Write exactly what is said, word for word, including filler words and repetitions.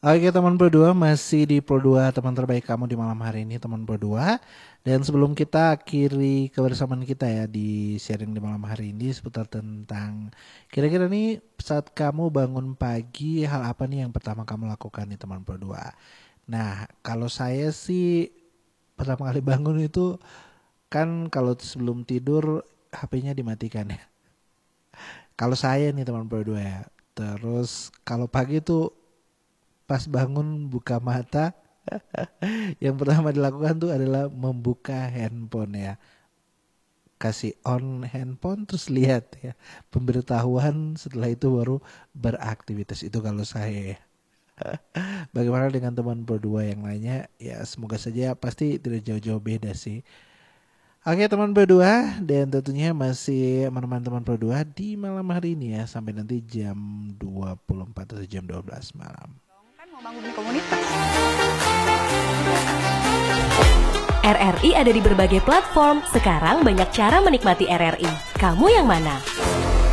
Oke teman berdua, masih di Pro dua teman terbaik kamu di malam hari ini teman berdua. Dan sebelum kita akhiri kebersamaan kita ya di sharing di malam hari ini seputar tentang kira-kira nih saat kamu bangun pagi hal apa nih yang pertama kamu lakukan nih teman berdua. Nah kalau saya sih pertama kali bangun itu kan kalau sebelum tidur H P-nya dimatikan ya. Kalau saya nih teman berdua ya. Terus kalau pagi tuh pas bangun buka mata yang pertama dilakukan tuh adalah membuka handphone ya. Kasih on handphone terus lihat ya pemberitahuan, setelah itu baru beraktivitas. Itu kalau saya ya. Bagaimana dengan teman berdua yang lainnya? Ya semoga saja pasti tidak jauh-jauh beda sih. Oke teman berdua, dan tentunya masih menemani teman berdua di malam hari ini ya sampai nanti jam dua puluh empat atau jam dua belas malam. Kan mau bangun komunitas. R R I ada di berbagai platform. Sekarang banyak cara menikmati R R I. Kamu yang mana?